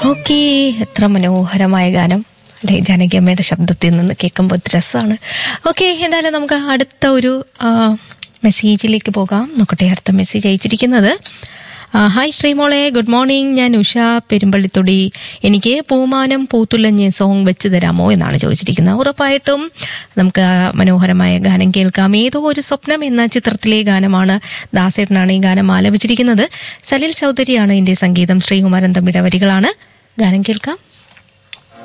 Okay, എത്ര മനോഹരമായ ഗാനം അല്ലേ, ജാനകിയമ്മയുടെ ശബ്ദത്തിൽ നിന്ന് കേൾക്കുമ്പോൾ രസമാണ്. ഓക്കെ, എന്തായാലും നമുക്ക് അടുത്ത ഒരു മെസ്സേജിലേക്ക് പോകാം. നോക്കട്ടെ, അടുത്ത മെസ്സേജ് അയച്ചിരിക്കുന്നത് ഹായ് ശ്രീമോളെ, ഗുഡ് മോർണിംഗ്. ഞാൻ ഉഷ പെരുമ്പള്ളിത്തൊടി. എനിക്ക് പൂമാനം പൂത്തുലഞ്ഞ് സോങ് വെച്ച് തരാമോ എന്നാണ് ചോദിച്ചിരിക്കുന്നത്. ഉറപ്പായിട്ടും നമുക്ക് മനോഹരമായ ഗാനം കേൾക്കാം. ഏതോ ഒരു സ്വപ്നം എന്ന ചിത്രത്തിലെ ഗാനമാണ്. ദാസേട്ടനാണ് ഈ ഗാനം ആലപിച്ചിരിക്കുന്നത്. സലിൽ ചൗധരിയാണ് ഇതിന്റെ സംഗീതം. ശ്രീകുമാരൻ തമ്പിയുടെ വരികളാണ്. ഗാനം കേൾക്കാം.